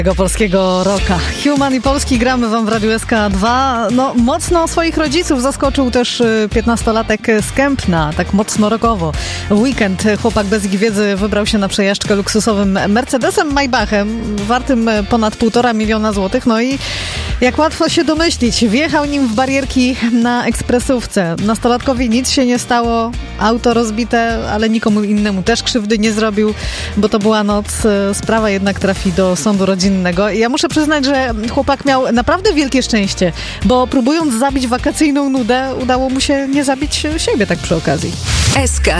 Tego polskiego rocka. Human i Polski gramy wam w Radiu SK2. No, mocno swoich rodziców zaskoczył też 15-latek z Kępna, tak mocno rockowo. W weekend chłopak bez ich wiedzy wybrał się na przejażdżkę luksusowym Mercedesem Maybachem, wartym ponad 1,5 miliona złotych. No i jak łatwo się domyślić, wjechał nim w barierki na ekspresówce. Nastolatkowi nic się nie stało, auto rozbite, ale nikomu innemu też krzywdy nie zrobił, bo to była noc. Sprawa jednak trafi do sądu rodzinnego. Ja muszę przyznać, że chłopak miał naprawdę wielkie szczęście, bo próbując zabić wakacyjną nudę, udało mu się nie zabić siebie tak przy okazji. SK